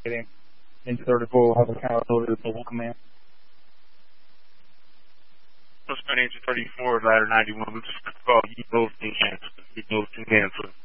Ninja 34 have accountability to Local Command. Ninja 34, Ladder 91. We just called you those two hands.